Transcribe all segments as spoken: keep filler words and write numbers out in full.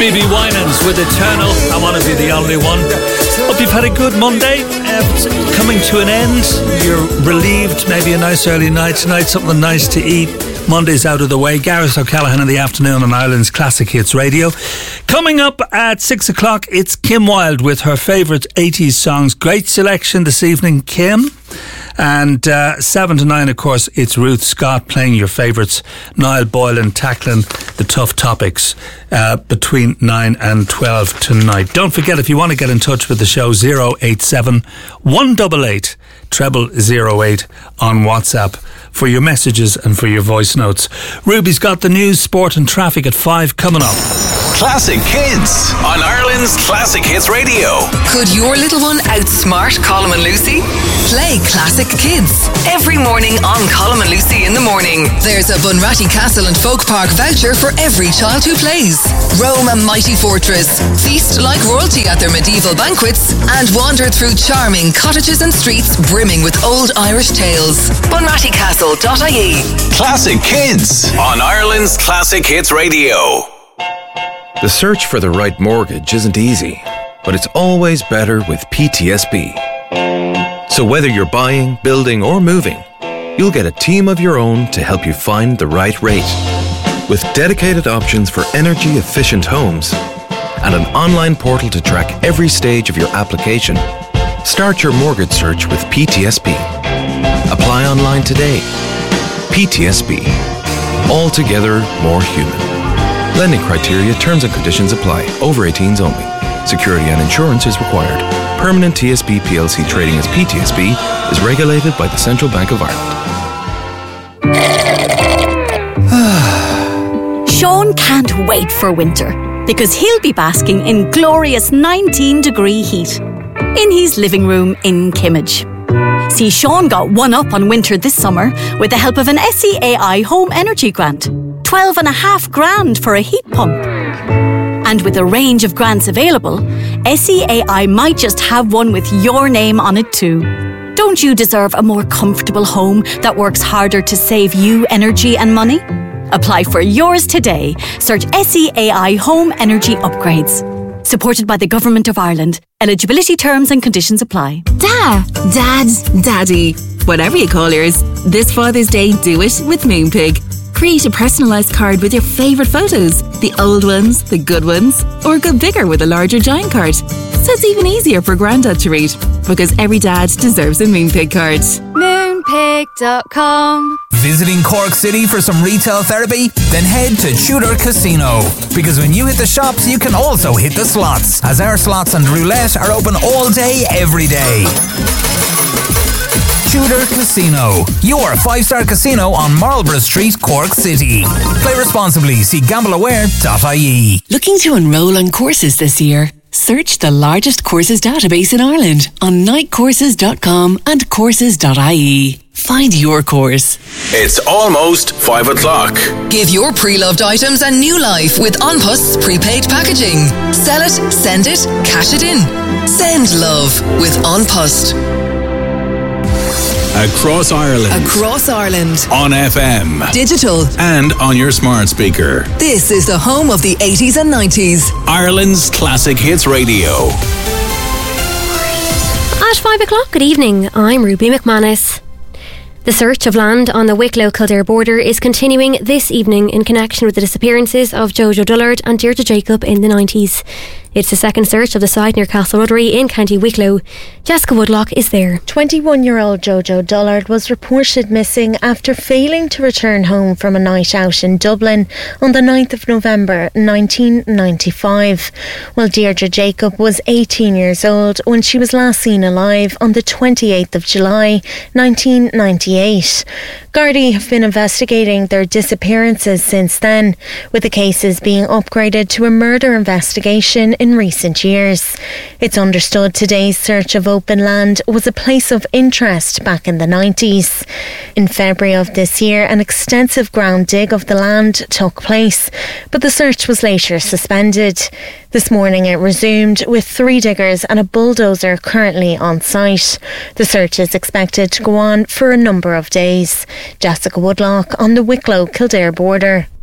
B B Winans with Eternal. I want to be the only one. Hope you've had a good Monday. Uh, it's coming to an end. You're relieved. Maybe a nice early night tonight. Something nice to eat. Monday's out of the way. Gareth O'Callaghan in the afternoon on Ireland's Classic Hits Radio. Coming up at six o'clock, it's Kim Wilde with her favourite eighties songs. Great selection this evening, Kim. And uh, seven to nine, of course, it's Ruth Scott playing your favourites. Niall Boylan tackling the tough topics uh, between nine and twelve tonight. Don't forget, if you want to get in touch with the show, zero eight seven, one eight eight, treble zero eight on WhatsApp for your messages and for your voice notes. Ruby's got the news, sport and traffic at five coming up. Classic Kids on Ireland's Classic Hits Radio. Could your little one outsmart Colm and Lucy? Play Classic Kids every morning on Colm and Lucy in the morning. There's a Bunratty Castle and Folk Park voucher for every child who plays. Roam a mighty fortress, feast like royalty at their medieval banquets, and wander through charming cottages and streets brimming with old Irish tales. bunratty castle dot I E. Classic Kids on Ireland's Classic Hits Radio. The search for the right mortgage isn't easy, but it's always better with P T S B. So whether you're buying, building, or moving, you'll get a team of your own to help you find the right rate. With dedicated options for energy-efficient homes and an online portal to track every stage of your application, start your mortgage search with P T S B. Apply online today. P T S B. Altogether more human. Lending criteria, terms and conditions apply. Over eighteens only. Security and insurance is required. Permanent T S B P L C trading as P T S B is regulated by the Central Bank of Ireland. Sean can't wait for winter because he'll be basking in glorious nineteen degree heat in his living room in Kimmage. See, Sean got one up on winter this summer with the help of an S E A I Home Energy Grant. Twelve and a half grand for a heat pump. And with a range of grants available, S E A I might just have one with your name on it too. Don't you deserve a more comfortable home that works harder to save you energy and money? Apply for yours today. Search S E A I Home Energy Upgrades. Supported by the Government of Ireland. Eligibility terms and conditions apply. Da, Dad, Daddy, whatever you call yours, this Father's Day do it with Moonpig. Create a personalised card with your favourite photos, the old ones, the good ones, or go bigger with a larger giant card. So it's even easier for Grandad to read, because every dad deserves a Moonpig card. Moonpig dot com. Visiting Cork City for some retail therapy? Then head to Tudor Casino. Because when you hit the shops, you can also hit the slots, as our slots and roulette are open all day, every day. Tudor Casino, your five-star casino on Marlborough Street, Cork City. Play responsibly. See gamble aware dot I E. Looking to enrol on courses this year? Search the largest courses database in Ireland on night courses dot com and courses dot I E. Find your course. It's almost five o'clock. Give your pre-loved items a new life with OnPost's prepaid packaging. Sell it, send it, cash it in. Send love with OnPost. Across Ireland. Across Ireland. On F M. Digital. And on your smart speaker. This is the home of the eighties and nineties. Ireland's Classic Hits Radio. At five o'clock, good evening. I'm Ruby McManus. The search of land on the Wicklow-Kildare border is continuing this evening in connection with the disappearances of Jojo Dullard and Deirdre Jacob in the nineties. It's the second search of the site near Castle Ruddery in County Wicklow. Jessica Woodlock is there. twenty-one-year-old Jojo Dullard was reported missing after failing to return home from a night out in Dublin on the ninth of November nineteen ninety-five, while Deirdre Jacob was eighteen years old when she was last seen alive on the twenty-eighth of July nineteen ninety-eight. Gardaí have been investigating their disappearances since then, with the cases being upgraded to a murder investigation in recent years. It's understood today's search of open land was a place of interest back in the nineties. In February of this year, an extensive ground dig of the land took place, but the search was later suspended. This morning it resumed, with three diggers and a bulldozer currently on site. The search is expected to go on for a number of days. Jessica Woodlock on the Wicklow-Kildare border.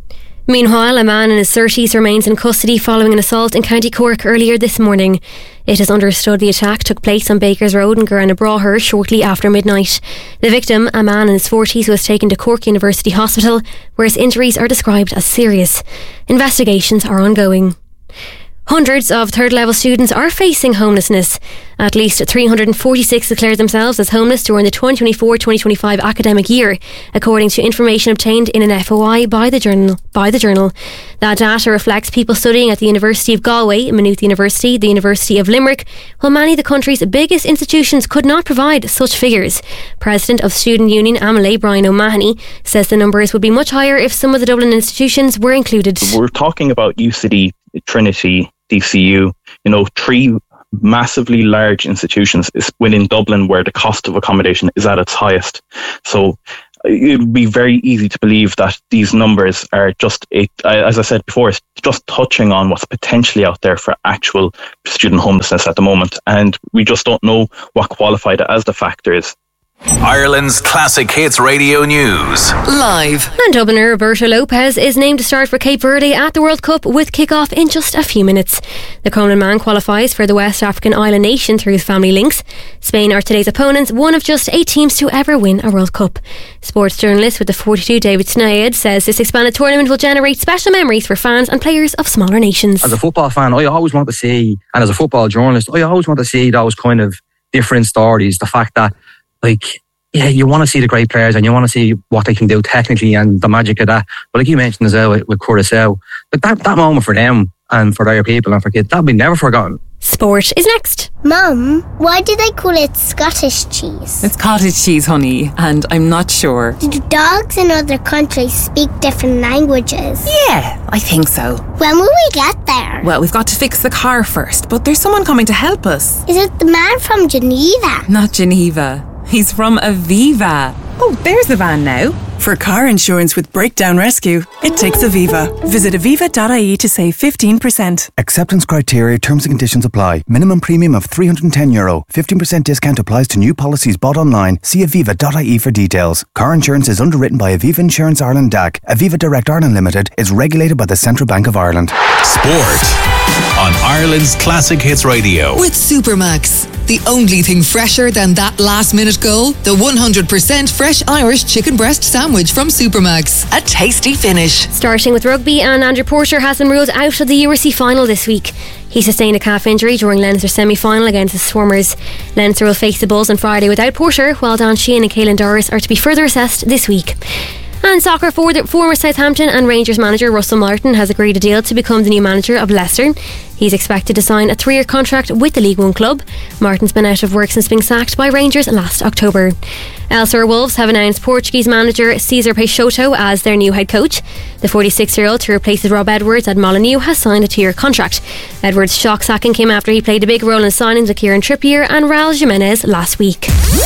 Meanwhile, a man in his thirties remains in custody following an assault in County Cork earlier this morning. It is understood the attack took place on Bakers Road in Guranabraher shortly after midnight. The victim, a man in his forties, was taken to Cork University Hospital, where his injuries are described as serious. Investigations are ongoing. Hundreds of third-level students are facing homelessness. At least three hundred forty-six declared themselves as homeless during the twenty twenty-four twenty twenty-five academic year, according to information obtained in an F O I by the journal. By the journal. That data reflects people studying at the University of Galway, Maynooth University, the University of Limerick, while many of the country's biggest institutions could not provide such figures. President of Student Union Amala, Brian O'Mahony, says the numbers would be much higher if some of the Dublin institutions were included. We're talking about U C D, Trinity, D C U, you know, three massively large institutions is within Dublin where the cost of accommodation is at its highest. So it would be very easy to believe that these numbers are just, a, as I said before, it's just touching on what's potentially out there for actual student homelessness at the moment. And we just don't know what qualified as the factors. Ireland's Classic Hits Radio News. Live. And Dubliner Roberto Lopez is named to start for Cape Verde at the World Cup with kick-off in just a few minutes. The Crumlin man qualifies for the West African island nation through his family links. Spain are today's opponents, one of just eight teams to ever win a World Cup. Sports journalist with the forty-two, David Snayed, says this expanded tournament will generate special memories for fans and players of smaller nations. As a football fan, I always want to see, and as a football journalist, I always want to see those kind of different stories. The fact that, like, yeah, you want to see the great players and you want to see what they can do technically and the magic of that. But like you mentioned as well with, with Curaçao, but that, that moment for them and for their people and for kids, that'll be never forgotten. Sport is next. Mum, why do they call it Scottish cheese? It's cottage cheese, honey, and I'm not sure. Do dogs in other countries speak different languages? Yeah, I think so. When will we get there? Well, we've got to fix the car first, but there's someone coming to help us. Is it the man from Geneva? Not Geneva. He's from Aviva. Oh, there's the van now. For car insurance with Breakdown Rescue, it takes Aviva. Visit aviva dot I E to save fifteen percent. Acceptance criteria, terms and conditions apply. Minimum premium of three hundred ten euro. fifteen percent discount applies to new policies bought online. See aviva dot I E for details. Car insurance is underwritten by Aviva Insurance Ireland D A C. Aviva Direct Ireland Limited is regulated by the Central Bank of Ireland. Sport on Ireland's Classic Hits Radio. With Supermax. The only thing fresher than that last minute goal, the one hundred percent fresh Irish chicken breast sandwich from Supermax. A tasty finish. Starting with rugby, and Andrew Porter has been ruled out of the U R C final this week. He sustained a calf injury during Leinster's semi-final against the Swarmers. Leinster will face the Bulls on Friday without Porter, while Dan Sheehan and Caelan Doris are to be further assessed this week. And soccer forward, former Southampton and Rangers manager Russell Martin has agreed a deal to become the new manager of Leicester. He's expected to sign a three-year contract with the League One club. Martin's been out of work since being sacked by Rangers last October. Elsewhere, Wolves have announced Portuguese manager Cesar Peixoto as their new head coach. The forty-six-year-old, who replaces Rob Edwards at Molineux, has signed a two-year contract. Edwards' shock sacking came after he played a big role in signing the Kieran Trippier and Raul Jimenez last week.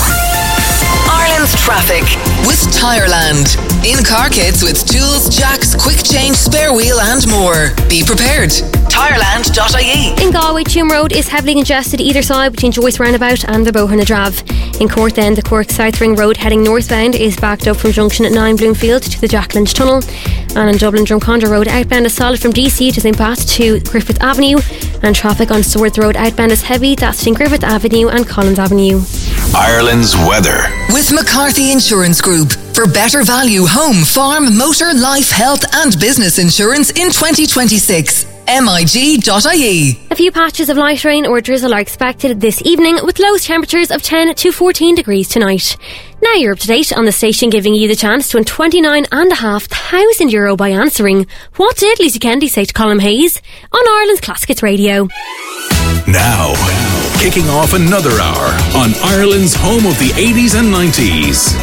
Ireland's traffic with Tireland. In car kits with tools, jacks, quick change, spare wheel and more. Be prepared. Tireland dot I E. In Galway, Tuam Road is heavily congested either side between Joyce Roundabout and the Bohan na Drav. In Cork then, the Cork South Ring Road heading northbound is backed up from junction at nine Bloomfield to the Jack Lynch Tunnel. And in Dublin, Drumcondra Road outbound is solid from D C to Saint Pat to Griffith Avenue. And traffic on Swords Road outbound is heavy, that's between Griffith Avenue and Collins Avenue. Ireland's weather. With McCarthy Insurance Group. For better value home, farm, motor, life, health and business insurance in twenty twenty-six. M I G dot I E. A few patches of light rain or drizzle are expected this evening with low temperatures of ten to fourteen degrees tonight. Now you're up to date on the station, giving you the chance to win twenty-nine and a half thousand euro by answering What did Lucy Kennedy say to Colm Hayes on Ireland's Classic Hits Radio. Now, kicking off another hour on Ireland's home of the eighties and nineties.